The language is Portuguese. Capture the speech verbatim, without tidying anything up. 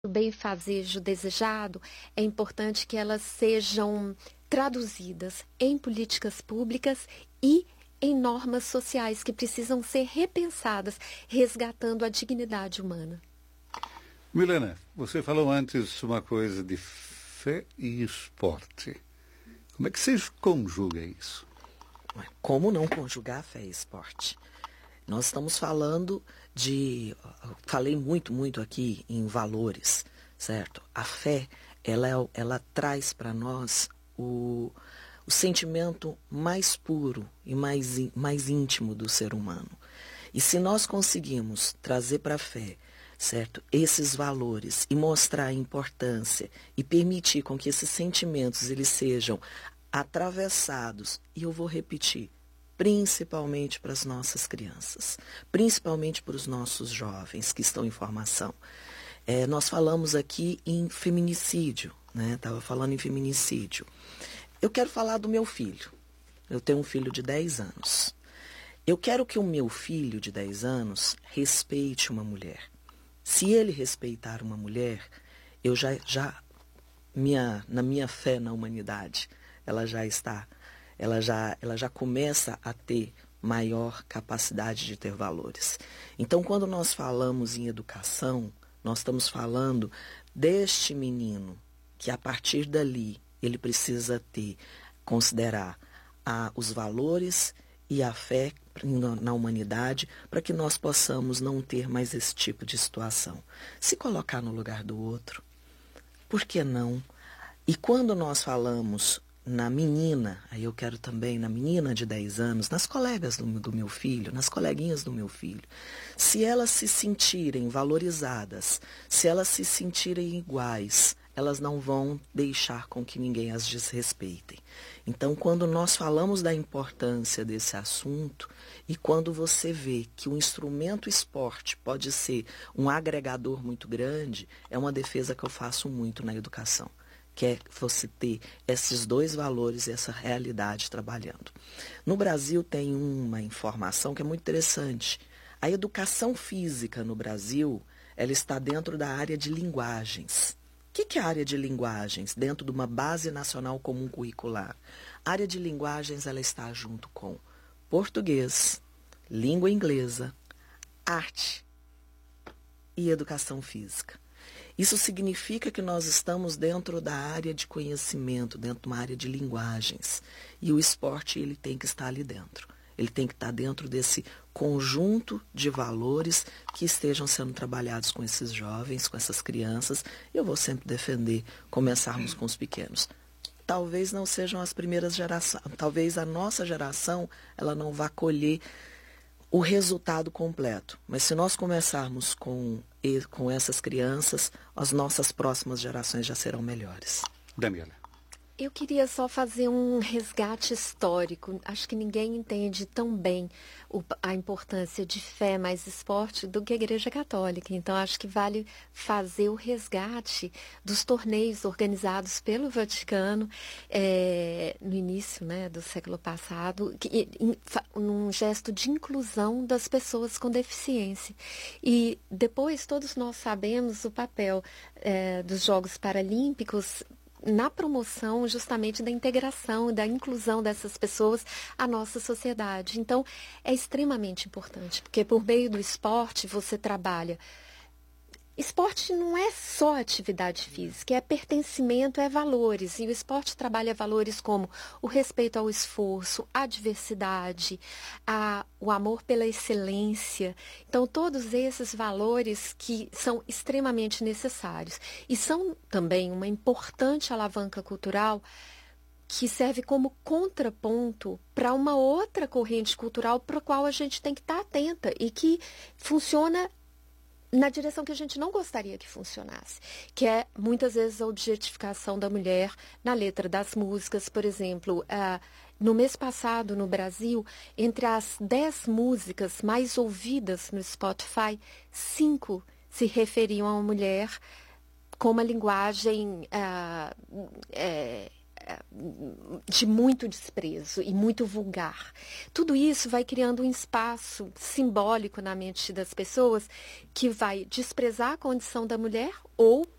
o bem-fazejo desejado, é importante que elas sejam traduzidas em políticas públicas e em normas sociais que precisam ser repensadas, resgatando a dignidade humana. Milena, você falou antes uma coisa de fé e esporte. Como é que você conjuga isso? Como não conjugar fé e esporte? Nós estamos falando de... Falei muito, muito aqui em valores, certo? A fé, ela, ela traz para nós o, o sentimento mais puro e mais, mais íntimo do ser humano. E se nós conseguimos trazer para a fé, certo, esses valores e mostrar a importância e permitir com que esses sentimentos eles sejam atravessados, e eu vou repetir, principalmente para as nossas crianças, principalmente para os nossos jovens que estão em formação. É, nós falamos aqui em feminicídio, né? Estava falando em feminicídio. Eu quero falar do meu filho. Eu tenho um filho de dez anos. Eu quero que o meu filho de dez anos respeite uma mulher. Se ele respeitar uma mulher, eu já, já minha, na minha fé na humanidade, ela já está, ela já, ela já começa a ter maior capacidade de ter valores. Então, quando nós falamos em educação, nós estamos falando deste menino que a partir dali ele precisa ter, considerar a, os valores e a fé na, na humanidade para que nós possamos não ter mais esse tipo de situação. Se colocar no lugar do outro, por que não? E quando nós falamos na menina, aí eu quero também na menina de dez anos, nas colegas do, do meu filho, nas coleguinhas do meu filho, se elas se sentirem valorizadas, se elas se sentirem iguais, elas não vão deixar com que ninguém as desrespeitem. Então, quando nós falamos da importância desse assunto e quando você vê que o instrumento esporte pode ser um agregador muito grande, é uma defesa que eu faço muito na educação, que é você ter esses dois valores e essa realidade trabalhando. No Brasil tem uma informação que é muito interessante. A educação física no Brasil, ela está dentro da área de linguagens. O que, que é a área de linguagens? Dentro de uma base nacional comum curricular. A área de linguagens ela está junto com português, língua inglesa, arte e educação física. Isso significa que nós estamos dentro da área de conhecimento, dentro de uma área de linguagens. E o esporte ele tem que estar ali dentro. Ele tem que estar dentro desse conjunto de valores que estejam sendo trabalhados com esses jovens, com essas crianças. Eu vou sempre defender começarmos com os pequenos. Talvez não sejam as primeiras gerações, talvez a nossa geração ela não vá colher o resultado completo. Mas se nós começarmos com, com essas crianças, as nossas próximas gerações já serão melhores. Daniela. Eu queria só fazer um resgate histórico. Acho que ninguém entende tão bem o, a importância de fé mais esporte do que a Igreja Católica. Então, acho que vale fazer o resgate dos torneios organizados pelo Vaticano é, no início, né, do século passado, que, em, num gesto de inclusão das pessoas com deficiência. E depois, todos nós sabemos o papel é, dos Jogos Paralímpicos na promoção justamente da integração e da inclusão dessas pessoas à nossa sociedade. Então, é extremamente importante, porque por meio do esporte você trabalha. Esporte não é só atividade física, é pertencimento, é valores. E o esporte trabalha valores como o respeito ao esforço, a diversidade, a, o amor pela excelência. Então, todos esses valores que são extremamente necessários. E são também uma importante alavanca cultural que serve como contraponto para uma outra corrente cultural para a qual a gente tem que estar atenta e que funciona na direção que a gente não gostaria que funcionasse, que é muitas vezes a objetificação da mulher na letra das músicas. Por exemplo, uh, no mês passado no Brasil, entre as dez músicas mais ouvidas no Spotify, cinco se referiam a uma mulher com uma linguagem uh, é, de muito desprezo e muito vulgar. Tudo isso vai criando um espaço simbólico na mente das pessoas que vai desprezar a condição da mulher ou